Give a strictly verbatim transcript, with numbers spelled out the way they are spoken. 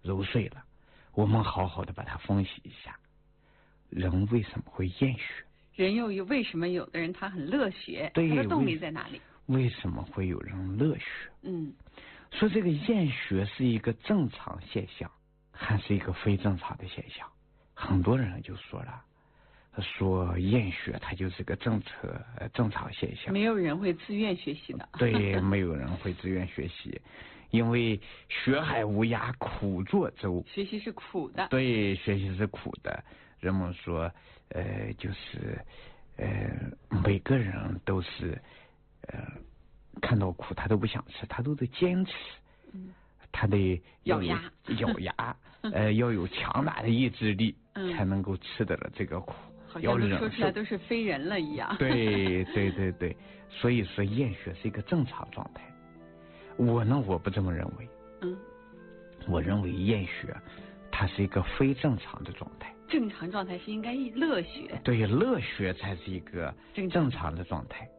揉碎了，我们好好的把它分析一下，人为什么会厌学？ 人又有为什么有的人他很乐学？ 对， 他的动力在哪里？ 为什么会有人乐学？ 嗯， 说这个厌学是一个正常现象，还是一个非正常的现象？很多人就说了，说厌学它就是个正常正常现象， 没有人会自愿学习的。 对，没有人会自愿学习，因为学海无涯苦作舟， 学习是苦的。 对，学习是苦的。人们说，呃，就是呃，每个人都是呃，看到苦他都不想吃，他都得坚持。 嗯， 他得咬牙， 咬牙，呃，要有强大的意志力， 嗯、 才能够吃得了这个苦。 好像都说出来都是非人了一样。 对对对对，所以说厌学是一个正常状态。我呢，我不这么认为。 嗯， 我认为厌学它是一个非正常的状态。 正常状态是应该乐学。 对，乐学才是一个正常的状态。